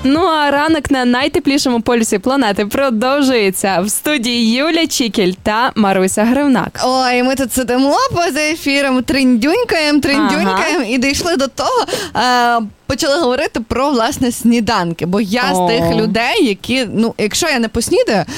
Ну а ранок на найтеплішому полюсі планети продовжується. В студії Юля Чікіль та Маруся Гривнак. Ой, ми тут сидимо поза ефіром, триндюнькаємо і дійшли до того, почали говорити про, власне, сніданки. Бо я з тих людей, які, якщо я не поснідаю,